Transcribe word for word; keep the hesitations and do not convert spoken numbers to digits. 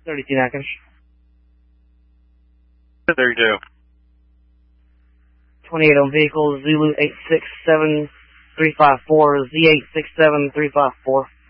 thirty-two Natchitoches. thirty-two. twenty-eight on vehicle, Zulu eight six seven three five four, Z eight six seven three five four.